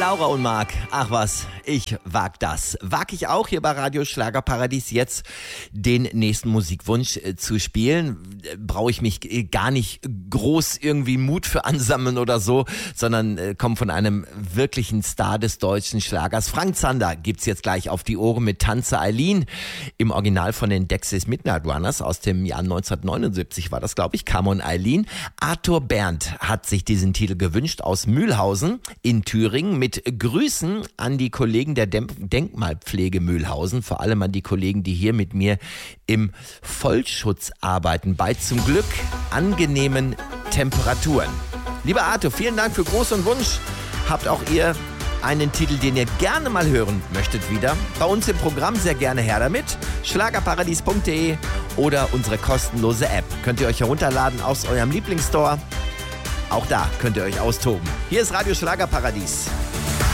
Laura und Marc, ach was, ich wag das. Wag ich auch hier bei Radio Schlagerparadies jetzt den nächsten Musikwunsch zu spielen. Brauche ich mich gar nicht groß irgendwie Mut für ansammeln oder so, sondern komme von einem wirklichen Star des deutschen Schlagers. Frank Zander gibt's jetzt gleich auf die Ohren mit Tanze Eileen. Im Original von den Dexys Midnight Runners aus dem Jahr 1979 war das, glaube ich, Come on Eileen. Arthur Berndt hat sich diesen Titel gewünscht aus Mühlhausen in Thüringen mit Grüßen an die Kollegen der Denkmalpflege Mühlhausen, vor allem an die Kollegen, die hier mit mir im Vollschutz arbeiten, bei zum Glück angenehmen Temperaturen. Lieber Arthur, vielen Dank für Gruß und Wunsch. Habt auch ihr einen Titel, den ihr gerne mal hören möchtet wieder? Bei uns im Programm sehr gerne her damit. Schlagerparadies.de oder unsere kostenlose App. Könnt ihr euch herunterladen aus eurem Lieblingsstore. Auch da könnt ihr euch austoben. Hier ist Radio Schlagerparadies.